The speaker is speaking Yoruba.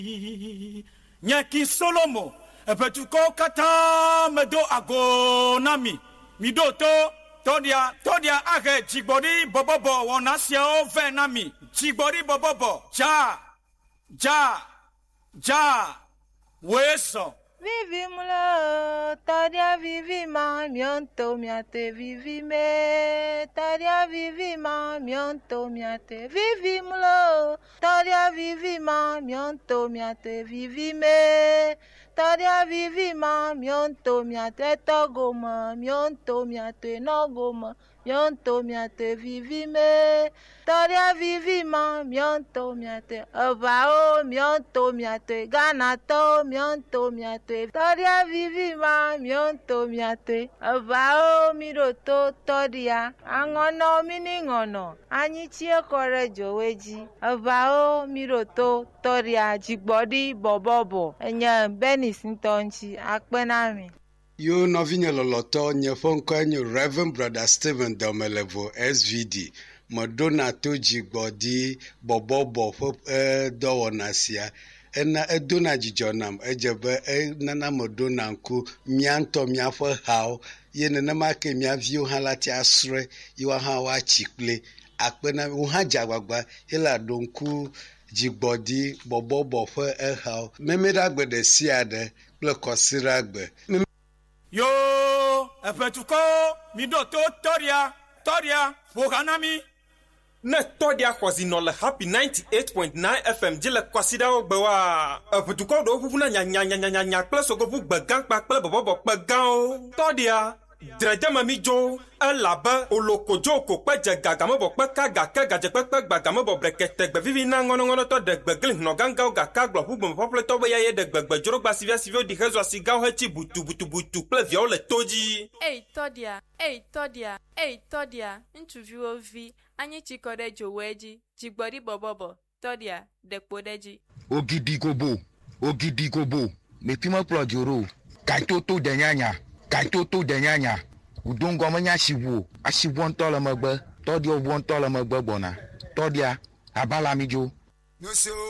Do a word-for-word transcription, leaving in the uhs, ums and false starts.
Nyaki Solomo, epetuko kata medo agonami. Mido to, todia, todia age, jigbori bobobo, wonasya o venami. Jigbori bobobo, ja, ja, ja, weso. Vivimos, todia vivima, mionto miate vivime, todia vivima, mionto miate vivimos, todia vivima, mionto miate vivime, todia vivima, mionto miate togoma, mionto miate nogoma, mionto miate vivime, todia vivima, mionto miate avao, mionto miate ganato, mionto miate. Todia vivima mionto miate avao miroto todia angono miningono anyichie kore joweji avao miroto todia jigbodi bobobo enye benis ntonchi akpenami. Yo novinye loloto nye fonko nye Reverend Brother Stephen Domelevo S V D Madonna to jigbodi bobobo fo eh, do wonasia ena edona jijonam ejebe enana modona nku mianto miafo hawo yene na make miavio halati asre yiwa ha wa chikple akpena wo ha jagbagba ila donku jigbodi bobobo fo e hawo memeda gbede siade ple kosira gbe Yo, epetuko mido to toria, toria, boganami. Ne todia kwazi no le happy ninety-eight point nine F M jile kwasida ogbewa eputuko do pupuna nya nya nya nya nya plus ogo pu gbegan pa ple bobo gbegan o todia dreje mami jo elaba olokojo ko peje gagamo bo pe ka ga ke gaje pe pe gbagamo bo brekete gbe vivi na ngono ngono to de gbegli no ganga o ga ka glo pu gbo popule to be ye de gbegbe joro gba sivia sivio di hezo asiga o hechi butu butu butu ple via o le toji. Hey todia, hey todia, hey todia, interview ovi Anyi chikore joweji, jigbori bobobo, todia, dekpodeji. Ogidigobo, ogidigobo, mepima plodjoro, kaitoto denyanya, kaitoto denyanya, udongo manya shivu, ashivu ontola magbe, todia obu ontola magbe bona, todia, abala mijo. No so